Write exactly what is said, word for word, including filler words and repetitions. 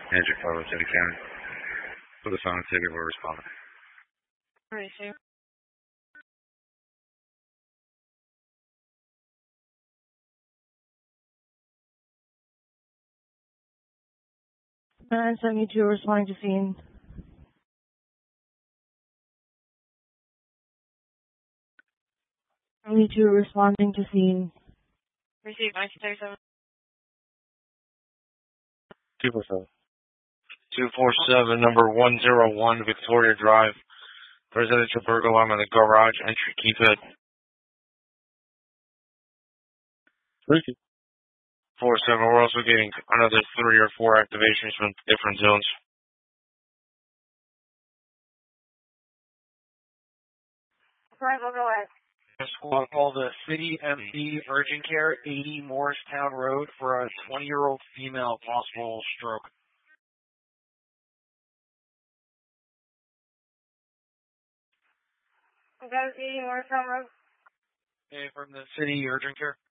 Manager Photo City County. For the phone ticket, we're responding. Alright, sir. nine seventy-two responding to scene. seventy-two responding to scene. Receive nineteen thirty-seven. two four seven. two four seven, number one zero one, Victoria Drive. Residential burglar alarm on the garage entry keypad. Thank you. four seven, we're also getting another three or four activations from different zones. Right, we'll go ahead. Squad, call the City M D Urgent Care, eighty Morristown Road, for a twenty-year-old female possible stroke. That was eighty Morristown Road. Hey, from the City Urgent Care.